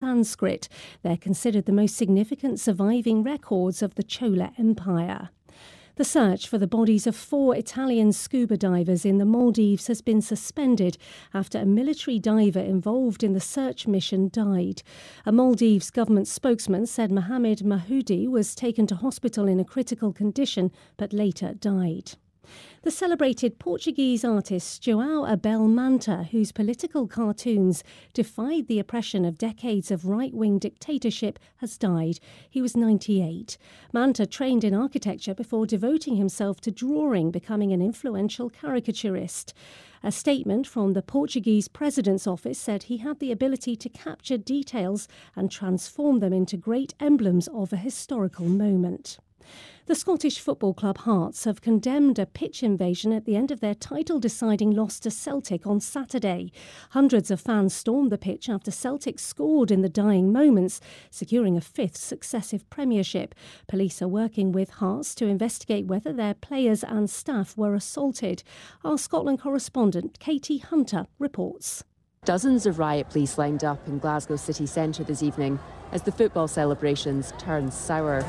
Sanskrit. They're considered the most significant surviving records of the Chola Empire. The search for the bodies of 4 Italian scuba divers in the Maldives has been suspended after a military diver involved in the search mission died. A Maldives government spokesman said Mohamed Mahoudi was taken to hospital in a critical condition but later died. The celebrated Portuguese artist João Abel Manta, whose political cartoons defied the oppression of decades of right-wing dictatorship, has died. He was 98. Manta trained in architecture before devoting himself to drawing, becoming an influential caricaturist. A statement from the Portuguese president's office said he had the ability to capture details and transform them into great emblems of a historical moment. The Scottish football club Hearts have condemned a pitch invasion at the end of their title-deciding loss to Celtic on Saturday. Hundreds of fans stormed the pitch after Celtic scored in the dying moments, securing a 5th successive premiership. Police are working with Hearts to investigate whether their players and staff were assaulted. Our Scotland correspondent Katie Hunter reports. Dozens of riot police lined up in Glasgow city centre this evening as the football celebrations turned sour.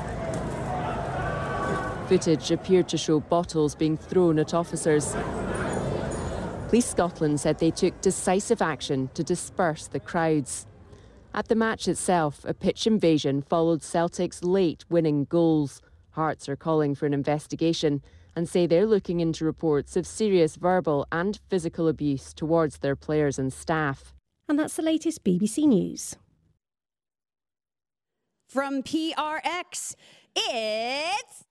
Footage appeared to show bottles being thrown at officers. Police Scotland said they took decisive action to disperse the crowds. At the match itself, a pitch invasion followed Celtic's late winning goals. Hearts are calling for an investigation and say they're looking into reports of serious verbal and physical abuse towards their players and staff. And that's the latest BBC News. From PRX, it's...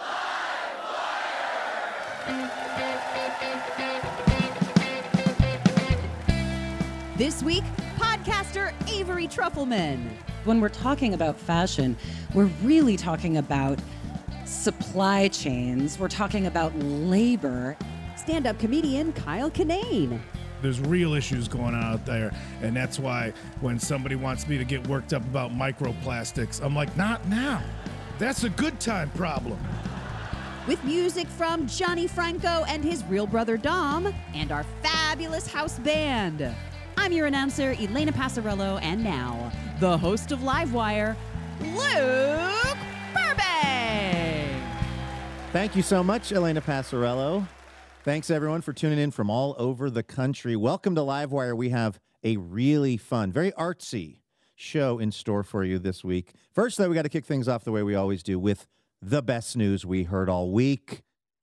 This week, podcaster Avery Trufelman. When we're talking about fashion, we're really talking about supply chains. We're talking about labor. Stand-up comedian Kyle Kinane. There's real issues going on out there, and that's why when somebody wants me to get worked up about microplastics, I'm like, not now. That's a good time problem. With music from Johnny Franco and his real brother Dom, and our fabulous house band. I'm your announcer, Elena Passarello, and now, the host of Livewire, Luke Burbank. Thank you so much, Elena Passarello. Thanks, everyone, for tuning in from all over the country. Welcome to Livewire. We have a really fun, very artsy show in store for you this week. First, though, we got to kick things off the way we always do with the best news we heard all week.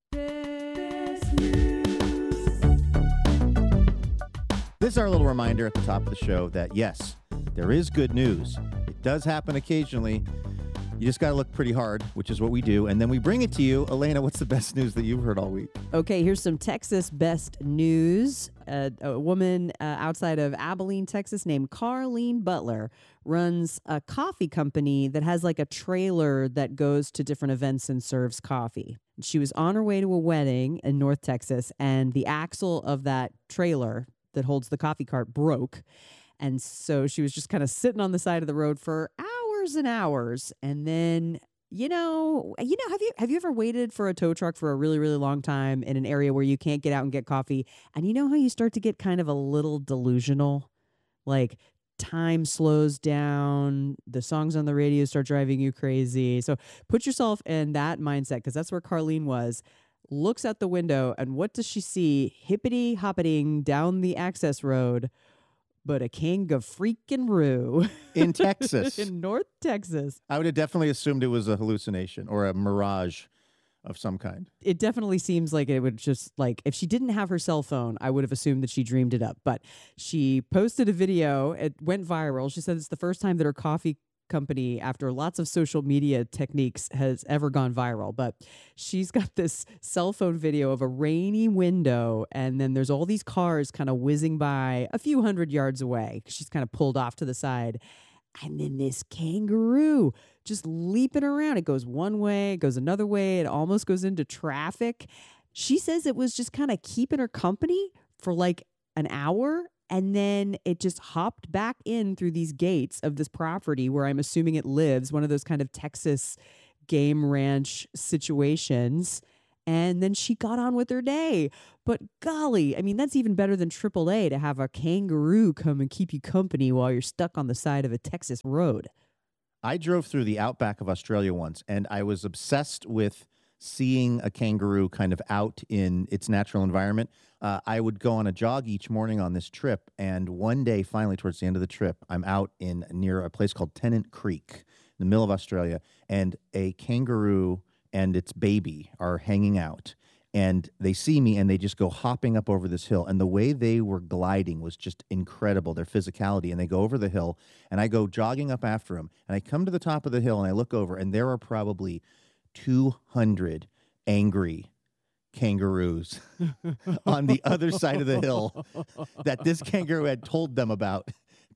This is our little reminder at the top of the show that, yes, there is good news. It does happen occasionally. You just got to look pretty hard, which is what we do. And then we bring it to you. Elena, what's the best news that you've heard all week? Okay, here's some Texas best news. A woman outside of Abilene, Texas, named Carlene Butler runs a coffee company that has like a trailer that goes to different events and serves coffee. She was on her way to a wedding in North Texas, and the axle of that trailer that holds the coffee cart broke. And so she was just kind of sitting on the side of the road for hours and hours. And then, have you ever waited for a tow truck for a really, really long time in an area where you can't get out and get coffee? And you know how you start to get kind of a little delusional? Like time slows down, the songs on the radio start driving you crazy. So put yourself in that mindset, because that's where Carlene was. Looks out the window, and what does she see? Hippity-hoppiting down the access road, but a king of freaking roo. In Texas. In North Texas. I would have definitely assumed it was a hallucination or a mirage of some kind. It definitely seems like it would just, like, if she didn't have her cell phone, I would have assumed that she dreamed it up. But she posted a video. It went viral. She said it's the first time that her coffee company, after lots of social media techniques, has ever gone viral. But she's got this cell phone video of a rainy window, and then there's all these cars kind of whizzing by a few hundred yards away. She's kind of pulled off to the side, and then this kangaroo just leaping around. It goes one way, it goes another way, it almost goes into traffic. She says it was just kind of keeping her company for like an hour. And then it just hopped back in through these gates of this property where I'm assuming it lives, one of those kind of Texas game ranch situations. And then she got on with her day. But golly, I mean, that's even better than AAA to have a kangaroo come and keep you company while you're stuck on the side of a Texas road. I drove through the outback of Australia once, and I was obsessed with seeing a kangaroo kind of out in its natural environment. I would go on a jog each morning on this trip, and one day, finally, towards the end of the trip, I'm out near a place called Tennant Creek in the middle of Australia, and a kangaroo and its baby are hanging out. And they see me, and they just go hopping up over this hill. And the way they were gliding was just incredible, their physicality. And they go over the hill, and I go jogging up after them. And I come to the top of the hill, and I look over, and there are probably 200 angry kangaroos on the other side of the hill that this kangaroo had told them about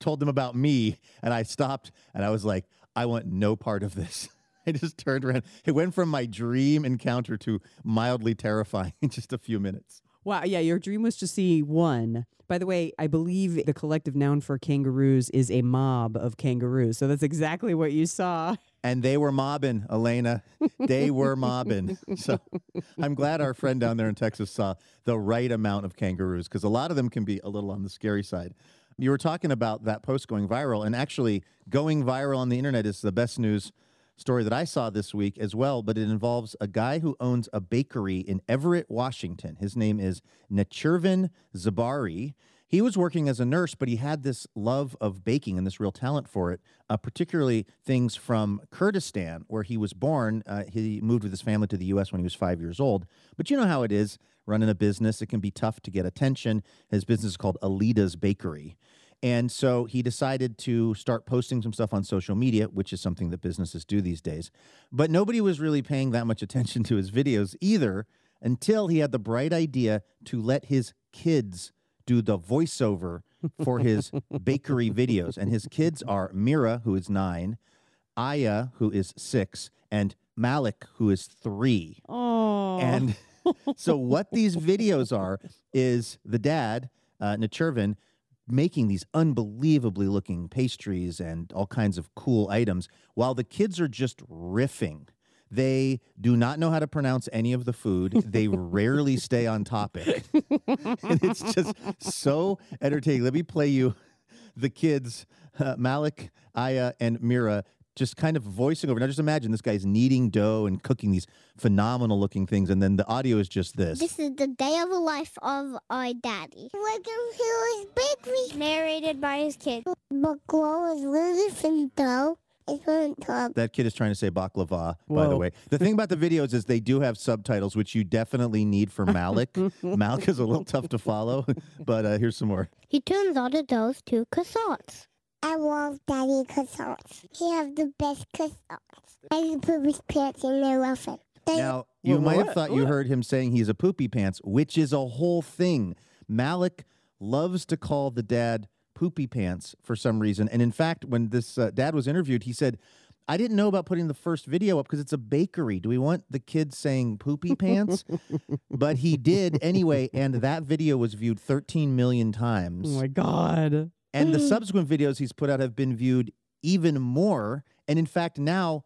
me. And I stopped, and I was like, I want no part of this. I just turned around. It went from my dream encounter to mildly terrifying in just a few minutes. Wow, yeah, your dream was to see one. By the way, I believe the collective noun for kangaroos is a mob of kangaroos. So that's exactly what you saw. And they were mobbing, Elena. They were mobbing. So I'm glad our friend down there in Texas saw the right amount of kangaroos, because a lot of them can be a little on the scary side. You were talking about that post going viral, and actually going viral on the internet is the best news story that I saw this week as well, but it involves a guy who owns a bakery in Everett, Washington. His name is Nechirvan Zabari. He was working as a nurse, but he had this love of baking and this real talent for it, particularly things from Kurdistan, where he was born. He moved with his family to the U.S. when he was 5 years old. But you know how it is, running a business. It can be tough to get attention. His business is called Alida's Bakery. And so he decided to start posting some stuff on social media, which is something that businesses do these days. But nobody was really paying that much attention to his videos either, until he had the bright idea to let his kids do the voiceover for his bakery videos. And his kids are Mira, who is 9, Aya, who is 6, and Malik, who is 3. Oh. And so what these videos are is the dad, Nechirvan, making these unbelievably looking pastries and all kinds of cool items while the kids are just riffing. They do not know how to pronounce any of the food. They rarely stay on topic. And it's just so entertaining. Let me play you the kids, Malik, Aya, and Mira, just kind of voicing over. Now just imagine this guy's kneading dough and cooking these phenomenal looking things, and then the audio is just this. This is the day of the life of our daddy. Welcome to his bakery. Narrated by his kid. Baklava is really thin dough. It's on top. That kid is trying to say baklava, by the way. The thing about the videos is they do have subtitles, which you definitely need for Malik. Malik is a little tough to follow, but here's some more. He turns all the doughs to croissants. I love Daddy croissants. He has the best croissants. I put his pants in their muffin. Now, you might have thought you heard him saying he's a poopy pants, which is a whole thing. Malik loves to call the dad poopy pants for some reason. And in fact, when this dad was interviewed, he said, I didn't know about putting the first video up because it's a bakery. Do we want the kids saying poopy pants? But he did anyway, and that video was viewed 13 million times. Oh, my God. And the subsequent videos he's put out have been viewed even more. And in fact, now,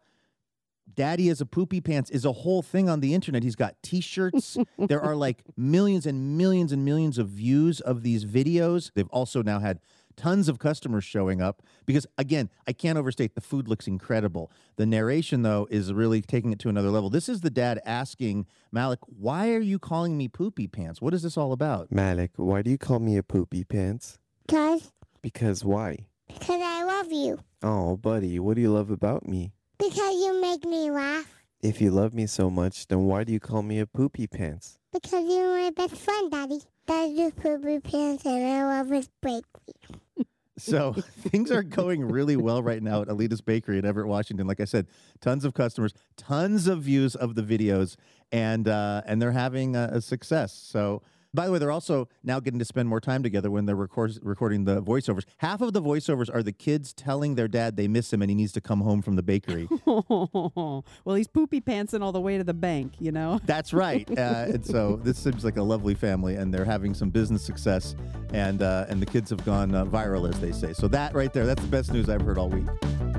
Daddy is a poopy pants is a whole thing on the internet. He's got T-shirts. There are like millions and millions and millions of views of these videos. They've also now had tons of customers showing up because, again, I can't overstate, the food looks incredible. The narration, though, is really taking it to another level. This is the dad asking Malik, why are you calling me poopy pants? What is this all about? Malik, why do you call me a poopy pants? Because why? Because I love you. Oh, buddy, what do you love about me? Because you make me laugh. If you love me so much, then why do you call me a poopy pants? Because you're my best friend, Daddy. Daddy's poopy pants and I love his bakery. So things are going really well right now at Alida's Bakery in Everett, Washington. Like I said, tons of customers, tons of views of the videos, and they're having a success. So, by the way, they're also now getting to spend more time together when they're recording the voiceovers. Half of the voiceovers are the kids telling their dad they miss him and he needs to come home from the bakery. Well, he's poopy pantsing all the way to the bank, you know? That's right. And so this seems like a lovely family, and they're having some business success, and the kids have gone viral, as they say. So that right there, that's the best news I've heard all week.